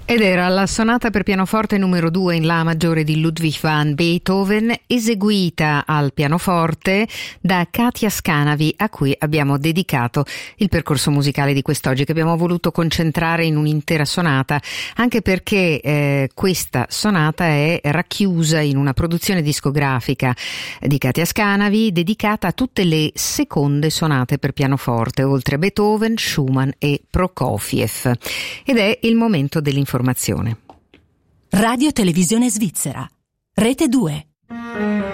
Ed era la sonata per pianoforte numero 2 in La maggiore di Ludwig van Beethoven, eseguita al pianoforte da Katia Scanavi, a cui abbiamo dedicato il percorso musicale di quest'oggi, che abbiamo voluto concentrare in un'intera sonata, anche perché questa sonata è racchiusa in una produzione discografica di Katia Scanavi dedicata a tutte le seconde sonate per pianoforte, oltre a Beethoven, Schumann e Prokofiev. Ed è il momento dell'informazione. Radio Televisione Svizzera, Rete 2.